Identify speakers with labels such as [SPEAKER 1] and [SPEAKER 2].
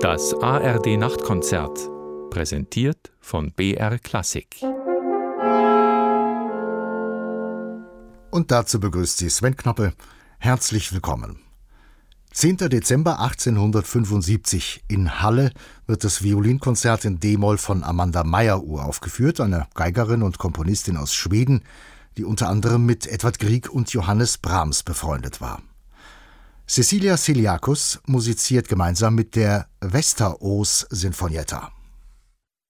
[SPEAKER 1] Das ARD Nachtkonzert, präsentiert von BR Klassik.
[SPEAKER 2] Und dazu begrüßt Sie Sven Knoppe. Herzlich willkommen. 10. Dezember 1875 in Halle wird das Violinkonzert in D-Moll von Amanda Meyer uraufgeführt, einer Geigerin und Komponistin aus Schweden, die unter anderem mit Edvard Grieg und Johannes Brahms befreundet war. Cecilia Ciliacus musiziert gemeinsam mit der Västerås Sinfonietta.